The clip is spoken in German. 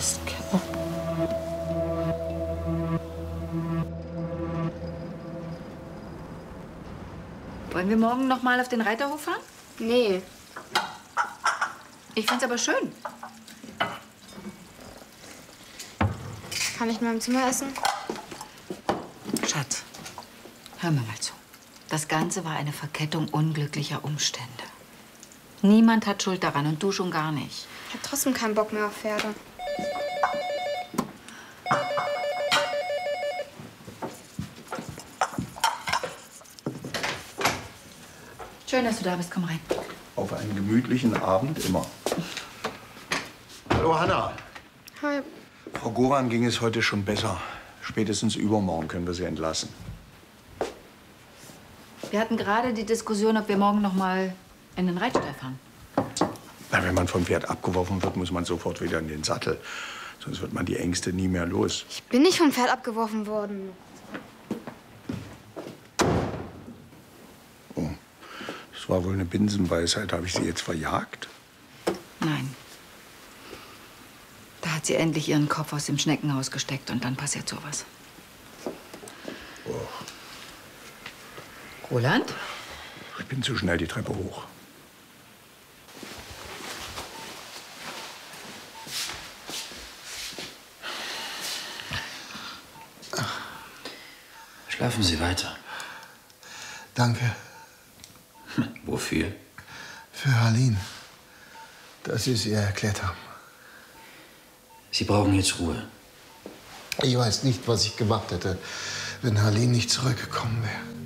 Mistkerl. Wollen wir morgen noch mal auf den Reiterhof fahren? Nee. Ich find's aber schön. Kann ich in meinem Zimmer essen? Schatz, hör mir mal zu. Das Ganze war eine Verkettung unglücklicher Umstände. Niemand hat Schuld daran und du schon gar nicht. Ich hab trotzdem keinen Bock mehr auf Pferde. Schön, dass du da bist. Komm rein. Auf einen gemütlichen Abend immer. Hallo, Hanna. Hi. Frau Goran ging es heute schon besser. Spätestens übermorgen können wir sie entlassen. Wir hatten gerade die Diskussion, ob wir morgen noch mal in den Reitstall fahren. Na, wenn man vom Pferd abgeworfen wird, muss man sofort wieder in den Sattel. Sonst wird man die Ängste nie mehr los. Ich bin nicht vom Pferd abgeworfen worden. Oh, das war wohl eine Binsenweisheit. Habe ich sie jetzt verjagt? Nein. Da hat sie endlich ihren Kopf aus dem Schneckenhaus gesteckt und dann passiert sowas. Oh. Roland? Ich bin zu schnell die Treppe hoch. Schlafen Sie weiter. Danke. Wofür? Für Harleen. Dass Sie es ihr erklärt haben. Sie brauchen jetzt Ruhe. Ich weiß nicht, was ich gemacht hätte, wenn Harleen nicht zurückgekommen wäre.